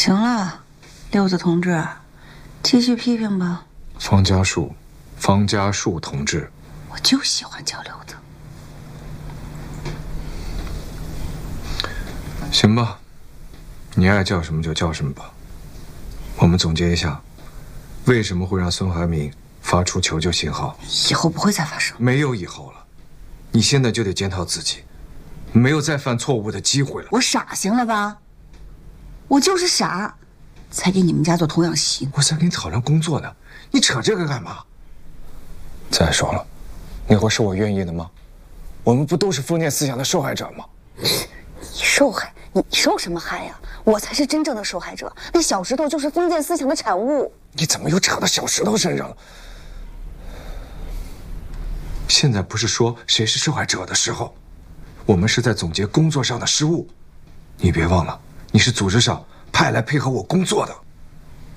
行了，六子同志，继续批评吧。 方家树同志， 我就喜欢叫六子。 行吧，你爱叫什么就叫什么吧。我们总结一下，为什么会让孙怀民发出求救信号？ 以后不会再发生。 没有以后了，你现在就得检讨自己，没有再犯错误的机会了。 我傻行了吧？我就是傻，才给你们家做童养媳。 我在给你讨论工作呢，你扯这个干嘛？再说了，那会是我愿意的吗？我们不都是封建思想的受害者吗？ 你受害？你受什么害呀？我才是真正的受害者。那小石头就是封建思想的产物。 你怎么又扯到小石头身上了？现在不是说谁是受害者的时候，我们是在总结工作上的失误。你别忘了，你是组织上派来配合我工作的。